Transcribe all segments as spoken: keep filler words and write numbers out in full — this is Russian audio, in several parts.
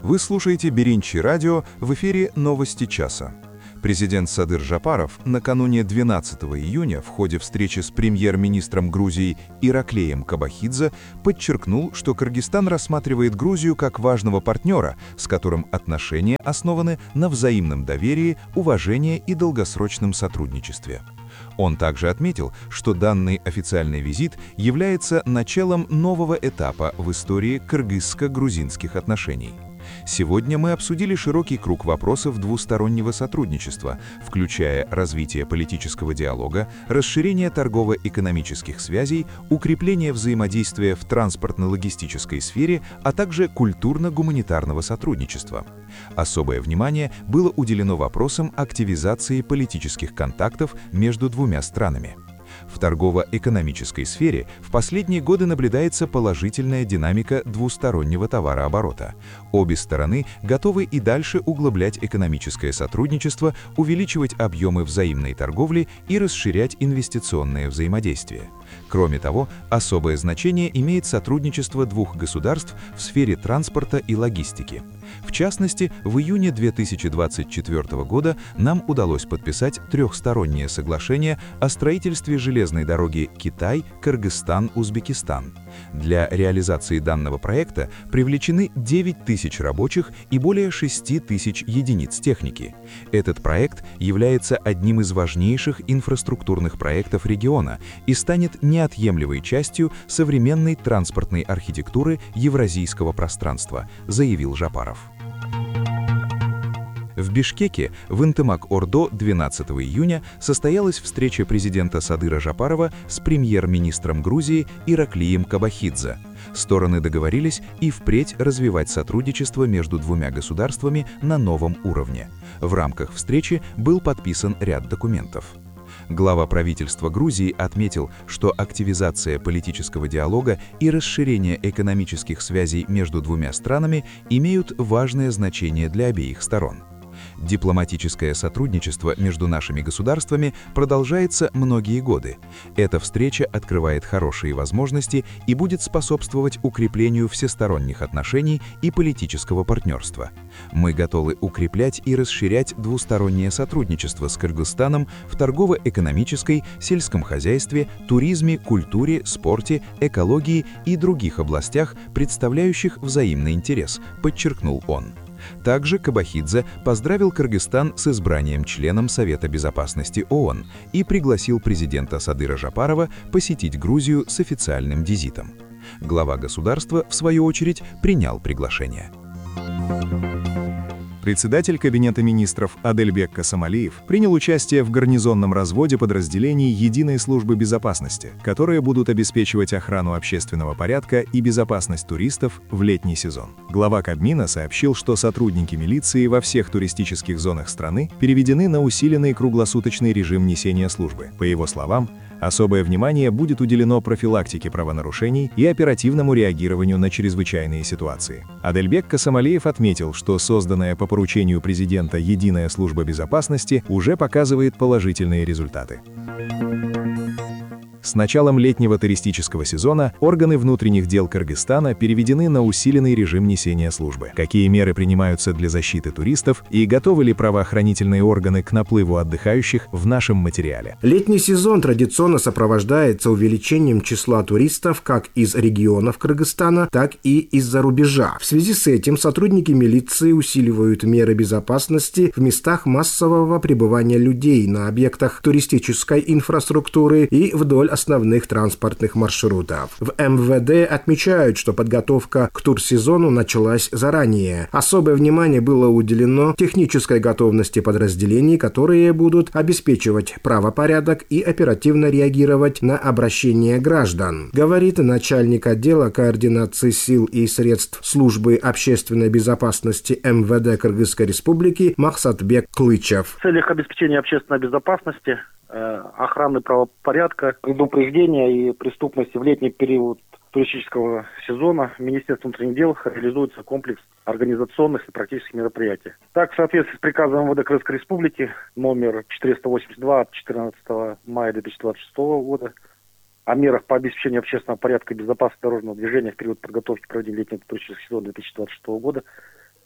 Вы слушаете Беринчи радио, в эфире «Новости часа». Президент Садыр Жапаров накануне двенадцатого июня в ходе встречи с премьер-министром Грузии Ираклием Кобахидзе подчеркнул, что Кыргызстан рассматривает Грузию как важного партнера, с которым отношения основаны на взаимном доверии, уважении и долгосрочном сотрудничестве. Он также отметил, что данный официальный визит является началом нового этапа в истории кыргызско-грузинских отношений. Сегодня мы обсудили широкий круг вопросов двустороннего сотрудничества, включая развитие политического диалога, расширение торгово-экономических связей, укрепление взаимодействия в транспортно-логистической сфере, а также культурно-гуманитарного сотрудничества. Особое внимание было уделено вопросам активизации политических контактов между двумя странами. В торгово-экономической сфере в последние годы наблюдается положительная динамика двустороннего товарооборота. Обе стороны готовы и дальше углублять экономическое сотрудничество, увеличивать объемы взаимной торговли и расширять инвестиционное взаимодействие. Кроме того, особое значение имеет сотрудничество двух государств в сфере транспорта и логистики. В частности, в июне две тысячи двадцать четвёртого года нам удалось подписать трехстороннее соглашение о строительстве железной дороги Китай-Кыргызстан-Узбекистан. Для реализации данного проекта привлечены девять тысяч рабочих и более шести тысяч единиц техники. Этот проект является одним из важнейших инфраструктурных проектов региона и станет неотъемлемой частью современной транспортной архитектуры евразийского пространства, заявил Жапаров. В Бишкеке в Интымак-Ордо двенадцатого июня состоялась встреча президента Садыра Жапарова с премьер-министром Грузии Ираклием Кобахидзе. Стороны договорились и впредь развивать сотрудничество между двумя государствами на новом уровне. В рамках встречи был подписан ряд документов. Глава правительства Грузии отметил, что активизация политического диалога и расширение экономических связей между двумя странами имеют важное значение для обеих сторон. Дипломатическое сотрудничество между нашими государствами продолжается многие годы. Эта встреча открывает хорошие возможности и будет способствовать укреплению всесторонних отношений и политического партнерства. Мы готовы укреплять и расширять двустороннее сотрудничество с Кыргызстаном в торгово-экономической, сельском хозяйстве, туризме, культуре, спорте, экологии и других областях, представляющих взаимный интерес, подчеркнул он. Также Кобахидзе поздравил Кыргызстан с избранием членом Совета Безопасности ООН и пригласил президента Садыра Жапарова посетить Грузию с официальным визитом. Глава государства, в свою очередь, принял приглашение. Председатель Кабинета министров Адельбек Касамалиев принял участие в гарнизонном разводе подразделений Единой службы безопасности, которые будут обеспечивать охрану общественного порядка и безопасность туристов в летний сезон. Глава Кабмина сообщил, что сотрудники милиции во всех туристических зонах страны переведены на усиленный круглосуточный режим несения службы. По его словам, особое внимание будет уделено профилактике правонарушений и оперативному реагированию на чрезвычайные ситуации. Адельбек Касамалиев отметил, что созданная по поручению президента Единая служба безопасности уже показывает положительные результаты. С началом летнего туристического сезона органы внутренних дел Кыргызстана переведены на усиленный режим несения службы. Какие меры принимаются для защиты туристов и готовы ли правоохранительные органы к наплыву отдыхающих в нашем материале? Летний сезон традиционно сопровождается увеличением числа туристов как из регионов Кыргызстана, так и из-за рубежа. В связи с этим сотрудники милиции усиливают меры безопасности в местах массового пребывания людей на объектах туристической инфраструктуры и вдоль основных транспортных маршрутов. В эм вэ дэ отмечают, что подготовка к турсезону началась заранее. Особое внимание было уделено технической готовности подразделений, которые будут обеспечивать правопорядок и оперативно реагировать на обращения граждан, говорит начальник отдела координации сил и средств службы общественной безопасности эм вэ дэ Кыргызской республики Махсатбек Клычев. В целях обеспечения общественной безопасности, охраны правопорядка, предупреждения и преступности в летний период туристического сезона Министерством внутренних дел реализуется комплекс организационных и практических мероприятий. Так, в соответствии с приказом эм вэ дэ Кыргызской республики номер четыреста восемьдесят два от четырнадцатого мая две тысячи двадцать шестого года о мерах по обеспечению общественного порядка и безопасности дорожного движения в период подготовки к проведению летнего туристического сезона две тысячи двадцать шестого года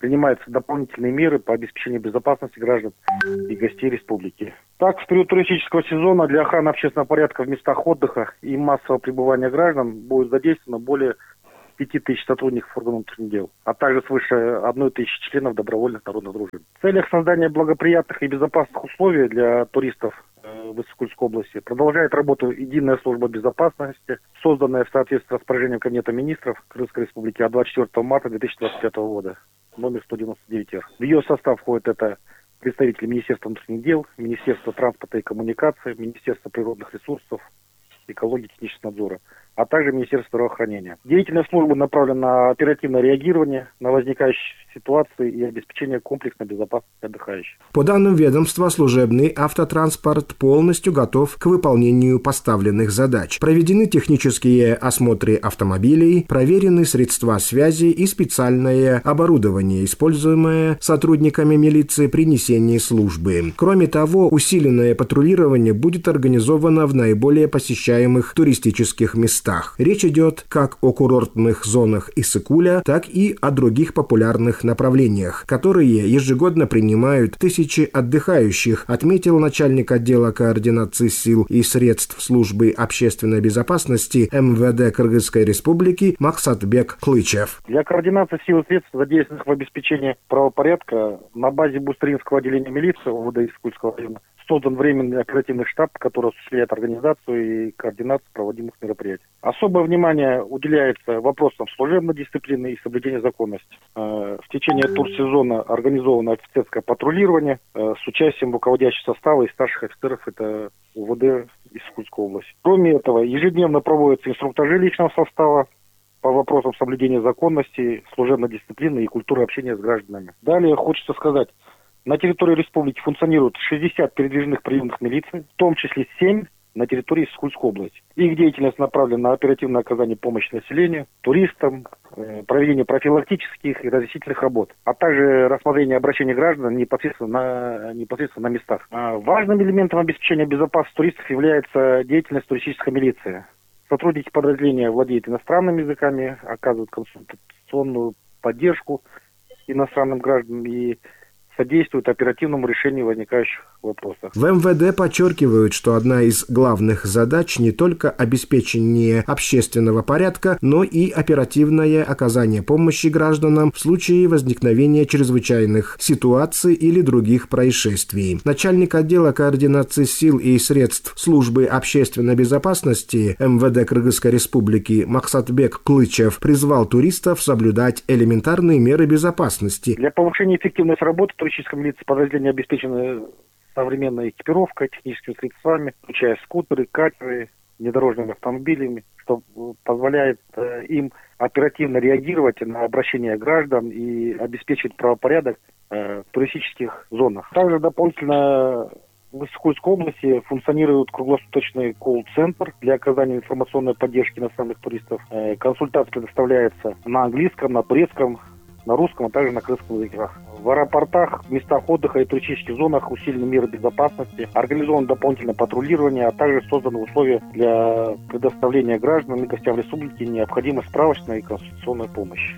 принимаются дополнительные меры по обеспечению безопасности граждан и гостей республики. Так, в период туристического сезона для охраны общественного порядка в местах отдыха и массового пребывания граждан будет задействовано более пяти тысяч сотрудников органов внутренних дел, а также свыше одной тысячи членов добровольных народных дружин. В целях создания благоприятных и безопасных условий для туристов в Иссык-Кульской области продолжает работу Единая служба безопасности, созданная в соответствии с распоряжением Кабинета министров Крымской республики от двадцать четвёртого марта две тысячи двадцать пятого года, номер сто девяносто девять эр. В ее состав входит это представители Министерства внутренних дел, Министерства транспорта и коммуникаций, Министерства природных ресурсов, экологии и технического надзора, а также Министерство здравоохранения. Деятельность службы направлена на оперативное реагирование на возникающие ситуации и обеспечение комплексной безопасности отдыхающих. По данным ведомства, служебный автотранспорт полностью готов к выполнению поставленных задач. Проведены технические осмотры автомобилей, проверены средства связи и специальное оборудование, используемое сотрудниками милиции при несении службы. Кроме того, усиленное патрулирование будет организовано в наиболее посещаемых туристических местах. Речь идет как о курортных зонах Иссык-Куля, так и о других популярных направлениях, которые ежегодно принимают тысячи отдыхающих, отметил начальник отдела координации сил и средств службы общественной безопасности эм вэ дэ Кыргызской республики Максатбек Клычев. Для координации сил и средств, задействованных в обеспечении правопорядка, на базе Бустринского отделения милиции о вэ дэ Иссык-Кульского района создан временный оперативный штаб, который осуществляет организацию и координацию проводимых мероприятий. Особое внимание уделяется вопросам служебной дисциплины и соблюдения законности. В течение турсезона организовано офицерское патрулирование с участием руководящего состава и старших офицеров это о вэ дэ Иссык-Кульской области. Кроме этого, ежедневно проводятся инструктажи личного состава по вопросам соблюдения законности, служебной дисциплины и культуры общения с гражданами. Далее хочется сказать, на территории республики функционирует шестьдесят передвижных приемных милиций, в том числе семь на территории Иссык-Кульской области. Их деятельность направлена на оперативное оказание помощи населению, туристам, проведение профилактических и разъяснительных работ, а также рассмотрение обращений граждан непосредственно на, непосредственно на местах. Важным элементом обеспечения безопасности туристов является деятельность туристической милиции. Сотрудники подразделения владеют иностранными языками, оказывают консультационную поддержку иностранным гражданам и содействует оперативному решению возникающих вопросов. В эм вэ дэ подчеркивают, что одна из главных задач не только обеспечение общественного порядка, но и оперативное оказание помощи гражданам в случае возникновения чрезвычайных ситуаций или других происшествий. Начальник отдела координации сил и средств службы общественной безопасности эм вэ дэ Кыргызской республики Максатбек Клычев призвал туристов соблюдать элементарные меры безопасности. Для повышения эффективности работы туристической милиции подразделения обеспечены современной экипировкой, техническими средствами, включая скутеры, катеры, внедорожными автомобилями, что позволяет э, им оперативно реагировать на обращения граждан и обеспечивать правопорядок э, в туристических зонах. Также дополнительно в Иссык-Кульской области функционирует круглосуточный колл-центр для оказания информационной поддержки иностранных туристов. Э, консультация предоставляется на английском, на турецком, на русском, а также на крымском языках. В аэропортах, местах отдыха и туристических зонах усилены меры безопасности, организовано дополнительное патрулирование, а также созданы условия для предоставления гражданам и гостям республики необходимой справочной и консультационной помощи.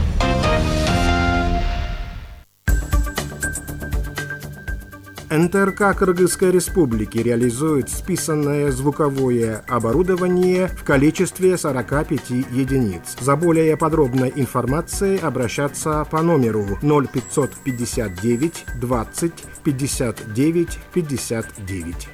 эн тэ эр ка Кыргызской республики реализует списанное звуковое оборудование в количестве сорока пяти единиц. За более подробной информацией обращаться по номеру ноль пятьсот пятьдесят девять двадцать пятьдесят девять пятьдесят девять.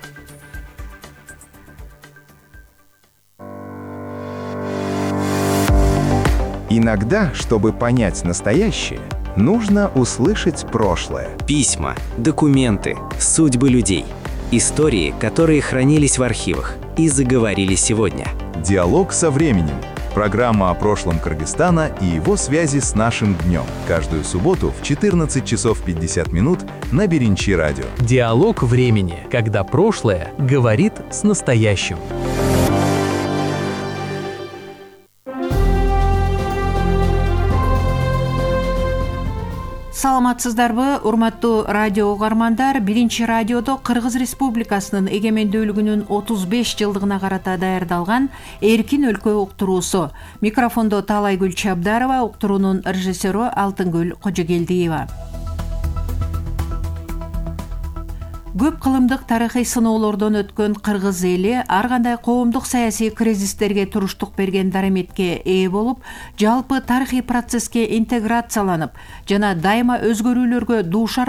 Иногда, чтобы понять настоящее, нужно услышать прошлое. Письма, документы, судьбы людей. Истории, которые хранились в архивах и заговорили сегодня. Диалог со временем. Программа о прошлом Кыргызстана и его связи с нашим днем. Каждую субботу в четырнадцать часов пятьдесят минут на Беринчи радио. Диалог времени, когда прошлое говорит с настоящим. Саламатсыздарбы, урматтуу радио угармандар. Биринчи радиодо Кыргыз Республикасынын эгемендүүлүгүнүн отуз беш жылдыгына карата даярдалган Эркин өлкө уктуруусу. Микрофондо Таалайгүл Чабдарова, уктуруунун режиссеру Алтынгүл Кожогелдиева. Көп кылымдык тарыхый сыноолордон өткөн кыргыз эли ар кандай коомдук саясий кризистерге туруштук берген дараметке ээ болуп, жалпы тарыхый процесске интеграцияланып жана дайыма өзгөрүүлөргө дуушар